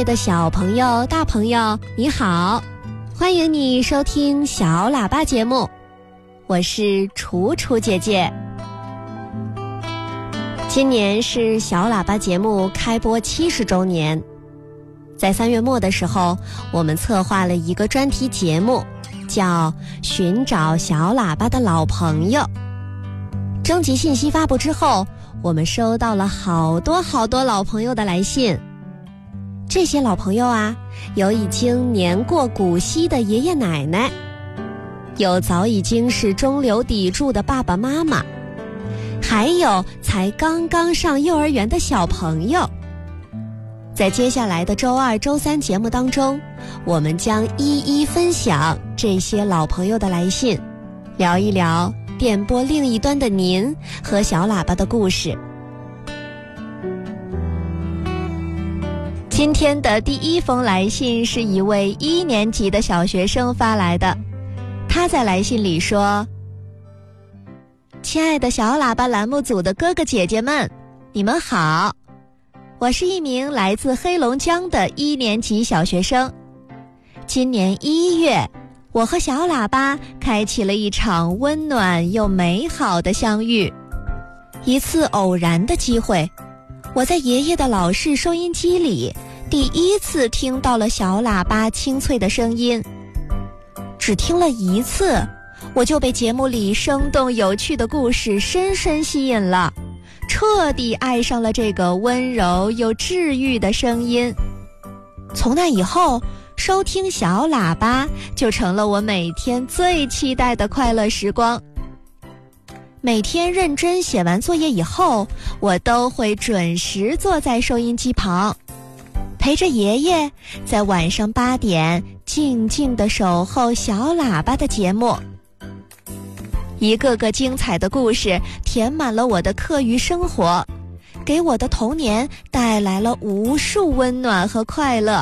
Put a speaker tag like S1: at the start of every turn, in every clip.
S1: 的小朋友、大朋友，你好，欢迎你收听小喇叭节目，我是楚楚姐姐。今年是小喇叭节目开播70周年，在3月末的时候，我们策划了一个专题节目，叫寻找小喇叭的老朋友。征集信息发布之后，我们收到了好多老朋友的来信。这些老朋友啊，有已经年过古稀的爷爷奶奶，有早已经是中流砥柱的爸爸妈妈，还有才刚刚上幼儿园的小朋友。在接下来的周2、周3节目当中，我们将一一分享这些老朋友的来信，聊一聊电波另一端的您和小喇叭的故事。今天的第一封来信是一位1年级的小学生发来的，他在来信里说：亲爱的小喇叭栏目组的哥哥姐姐们，你们好，我是一名来自黑龙江的1年级小学生。今年1月，我和小喇叭开启了一场温暖又美好的相遇。一次偶然的机会，我在爷爷的老式收音机里第一次听到了小喇叭清脆的声音。只听了一次，我就被节目里生动有趣的故事深深吸引了，彻底爱上了这个温柔又治愈的声音。从那以后，收听小喇叭就成了我每天最期待的快乐时光。每天认真写完作业以后，我都会准时坐在收音机旁，陪着爷爷在晚上8点静静地守候小喇叭的节目。一个个精彩的故事填满了我的课余生活，给我的童年带来了无数温暖和快乐。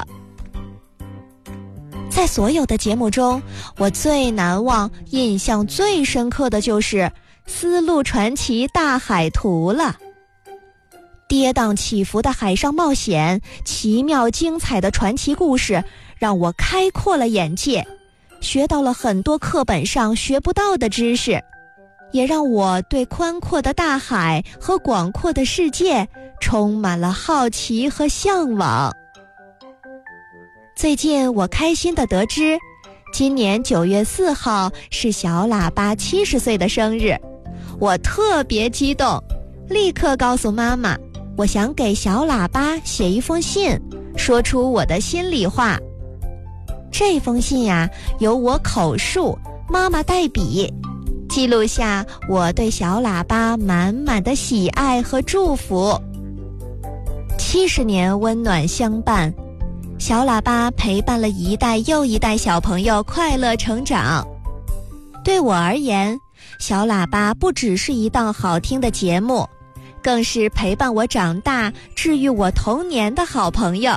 S1: 在所有的节目中，我最难忘、印象最深刻的就是丝路传奇大海图了。跌宕起伏的海上冒险，奇妙精彩的传奇故事，让我开阔了眼界，学到了很多课本上学不到的知识，也让我对宽阔的大海和广阔的世界充满了好奇和向往。最近我开心地得知，今年9月4号是小喇叭70岁的生日，我特别激动，立刻告诉妈妈，我想给小喇叭写一封信，说出我的心里话。这封信呀，由我口述，妈妈代笔，记录下我对小喇叭满满的喜爱和祝福。70年温暖相伴，小喇叭陪伴了一代又一代小朋友快乐成长。对我而言，小喇叭不只是一档好听的节目，更是陪伴我长大、治愈我童年的好朋友。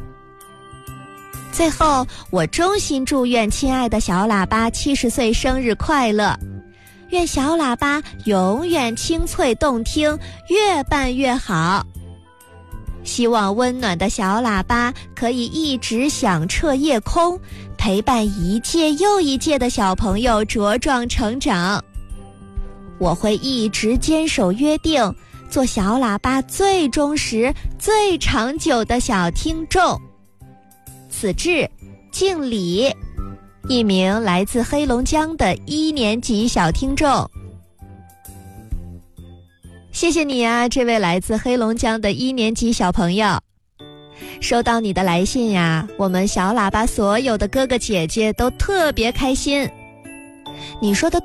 S1: 最后，我衷心祝愿亲爱的小喇叭70岁生日快乐，愿小喇叭永远清脆动听，越办越好。希望温暖的小喇叭可以一直响彻夜空，陪伴一届又一届的小朋友茁壮成长。我会一直坚守约定，做小喇叭最忠实、最长久的小听众。此致敬礼，一名来自黑龙江的1年级小听众。谢谢你啊，这位来自黑龙江的1年级小朋友。收到你的来信呀，我们小喇叭所有的哥哥姐姐都特别开心。你说的